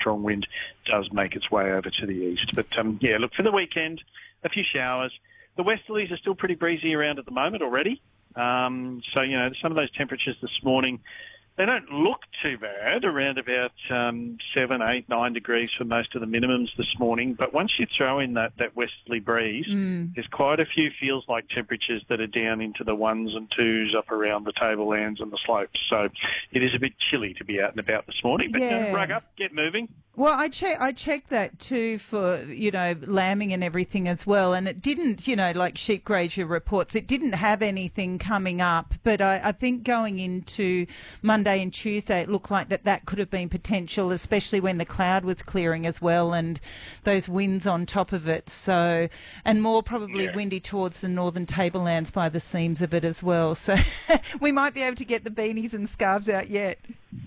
strong wind does make its way over to the east. But, look, for the weekend, a few showers. The westerlies are still pretty breezy around at the moment already. Some of those temperatures this morning, they don't look too bad, around about 7, 8, 9 degrees for most of the minimums this morning. But once you throw in that westerly breeze, there's quite a few feels-like temperatures that are down into the 1s and 2s up around the tablelands and the slopes. So it is a bit chilly to be out and about this morning. But rug up, get moving. Well, I checked that too for, lambing and everything as well. And it didn't, like Sheep Grazier reports, it didn't have anything coming up. But I think going into Monday and Tuesday, it looked like that could have been potential, especially when the cloud was clearing as well and those winds on top of it. So, and more probably windy towards the northern tablelands by the seams of it as well. So we might be able to get the beanies and scarves out yet.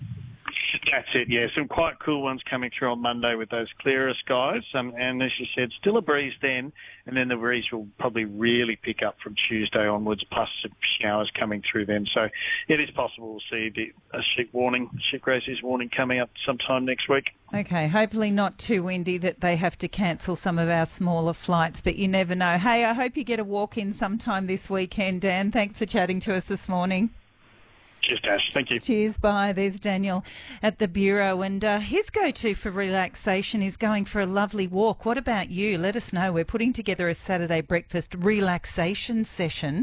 That's it, yeah. Some quite cool ones coming through on Monday with those clearer skies. And as you said, still a breeze then, and then the breeze will probably really pick up from Tuesday onwards, plus some showers coming through then. So it is possible to see a sheep grazier's warning coming up sometime next week. Okay, hopefully not too windy that they have to cancel some of our smaller flights, but you never know. Hey, I hope you get a walk in sometime this weekend, Dan. Thanks for chatting to us this morning. Cheers, Dash. Thank you. Cheers, bye. There's Daniel at the Bureau, and his go-to for relaxation is going for a lovely walk. What about you? Let us know. We're putting together a Saturday breakfast relaxation session.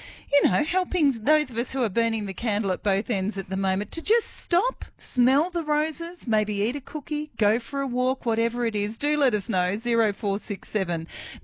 Helping those of us who are burning the candle at both ends at the moment to just stop, smell the roses, maybe eat a cookie, go for a walk, whatever it is. Do let us know, 0467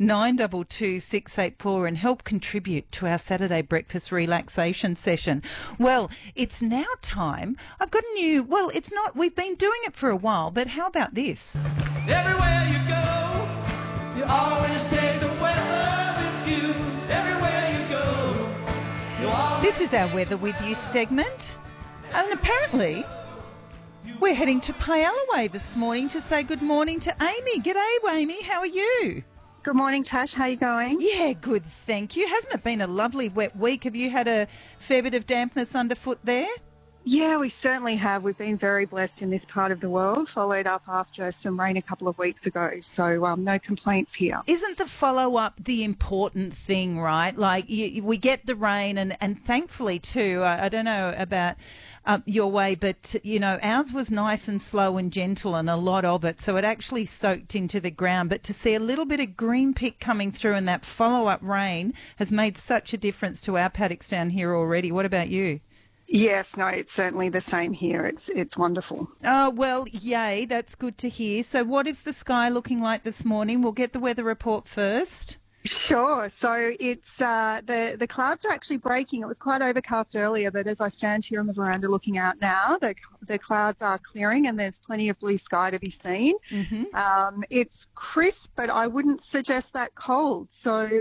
922 684, and help contribute to our Saturday breakfast relaxation session. Well, it's now time. I've got we've been doing it for a while, but how about this? Everywhere you go, you always take the weather with you. Everywhere you go, you always... This is our Weather With You segment. And apparently, we're heading to Pyalaway this morning to say good morning to Amy. G'day, Amy. How are you? Good morning, Tash. How are you going? Yeah, good, thank you. Hasn't it been a lovely wet week? Have you had a fair bit of dampness underfoot there? Yeah, we certainly have. We've been very blessed in this part of the world, followed up after some rain a couple of weeks ago. So no complaints here. Isn't the follow-up the important thing, right? Like we get the rain and thankfully too, I don't know about your way, but, ours was nice and slow and gentle and a lot of it. So it actually soaked into the ground. But to see a little bit of green pick coming through and that follow-up rain has made such a difference to our paddocks down here already. What about you? Yes, no, it's certainly the same here. It's wonderful. Oh, well, yay, that's good to hear. So what is the sky looking like this morning? We'll get the weather report first. Sure. So it's the clouds are actually breaking. It was quite overcast earlier, but as I stand here on the veranda looking out now, the clouds are clearing and there's plenty of blue sky to be seen. Mm-hmm. It's crisp, but I wouldn't suggest that cold. So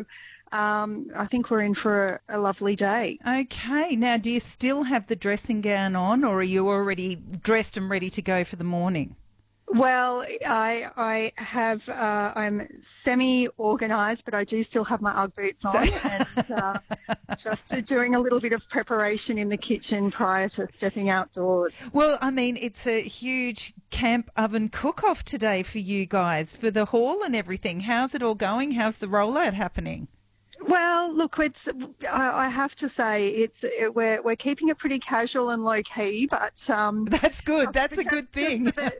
I think we're in for a lovely day. Okay. Now, do you still have the dressing gown on, or are you already dressed and ready to go for the morning? Well, I have, I'm semi-organised, but I do still have my Ugg boots on and just doing a little bit of preparation in the kitchen prior to stepping outdoors. Well, I mean, it's a huge camp oven cook-off today for you guys, for the hall and everything. How's it all going? How's the rollout happening? Well, look, I have to say we're keeping it pretty casual and low key, but that's good. That's a good thing.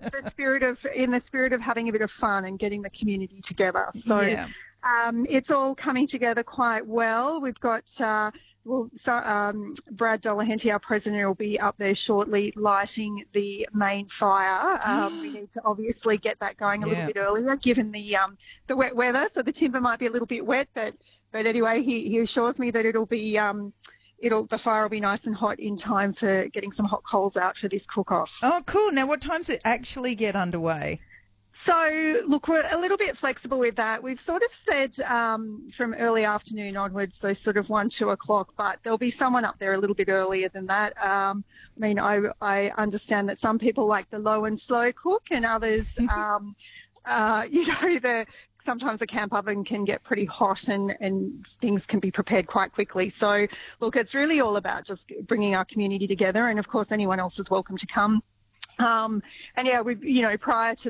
In the spirit of having a bit of fun and getting the community together. So yeah. It's all coming together quite well. We've got Brad Dolahenty, our president, will be up there shortly lighting the main fire. We need to obviously get that going a little bit earlier, given the wet weather. So the timber might be a little bit wet, but anyway, he assures me that the fire will be nice and hot in time for getting some hot coals out for this cook-off. Oh, cool. Now, what time does it actually get underway? So, look, we're a little bit flexible with that. We've sort of said from early afternoon onwards, so sort of 1, 2 o'clock, but there'll be someone up there a little bit earlier than that. I understand that some people like the low and slow cook, and others, sometimes the camp oven can get pretty hot and things can be prepared quite quickly. So, look, it's really all about just bringing our community together, and, of course, anyone else is welcome to come. Prior to